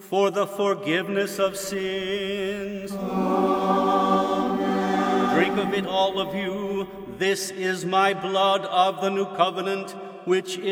for the forgiveness of sins. Drink of it, all of you. This is my blood of the new covenant, which